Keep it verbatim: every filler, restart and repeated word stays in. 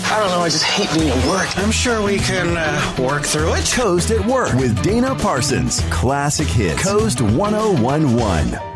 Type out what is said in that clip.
I don't know, I just hate being at work. I'm sure we can uh, work through it. Coast at Work with Dana Parsons. Classic Hits. Coast one oh one one.